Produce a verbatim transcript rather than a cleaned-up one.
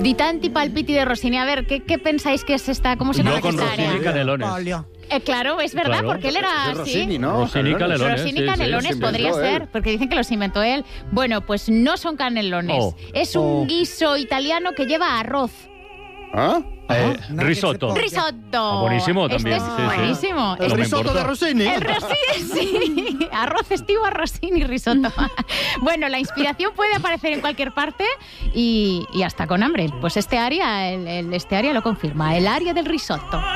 Di tanti palpiti de Rossini. A ver, ¿qué, qué pensáis que es esta? ¿Cómo se llama No con esta Rossini área? Canelones. Eh, claro, es verdad, Claro. porque él era Es así. Rossini, ¿no? Rossini Canelones. Rossini sí, sí. Canelones los inventó podría ser, él. porque dicen que los inventó él. Bueno, pues no son canelones. Oh. Es un guiso italiano que lleva arroz. ¿Ah? Eh, Nada que risotto. se Risotto. Ah, buenísimo también, Este es sí, sí. buenísimo. ¿El No me risotto importa. de Rossini? El Rossini, sí. Arroz estivo a Rossini risotto. Bueno, la inspiración puede aparecer en cualquier parte y, y hasta con hambre. Pues este área, el, el- este área lo confirma. El área del risotto.